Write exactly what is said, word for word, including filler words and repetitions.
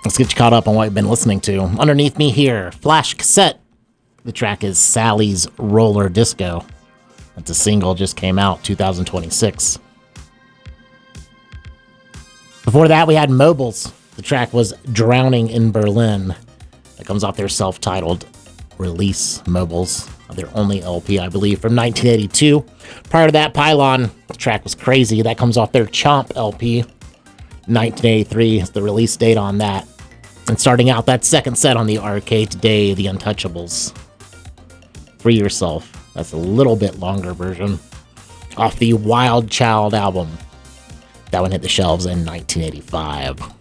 Let's get you caught up on what you've been listening to. Underneath me here, Flash Cassette. The track is Sally's Roller Disco. That's a single, just came out, two thousand twenty-six. Before that, we had Mobiles. The track was Drowning in Berlin. That comes off their self-titled release, Mobiles, their only L P, I believe, from nineteen eighty-two. Prior to that, Pylon. The track was Crazy. That comes off their Chomp L P. nineteen eighty-three is the release date on that. And starting out that second set on the arcade today, The Untouchables. Free Yourself. That's a little bit longer version. Off the Wild Child album. That one hit the shelves in nineteen eighty-five.